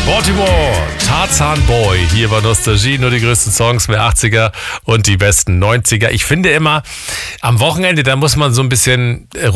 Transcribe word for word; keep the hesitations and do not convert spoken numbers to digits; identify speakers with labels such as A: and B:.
A: Baltimore, Tarzan Boy. Hier war Nostalgie, nur die größten Songs der achtziger und die besten neunziger. Ich finde immer, am Wochenende, da muss man so ein bisschen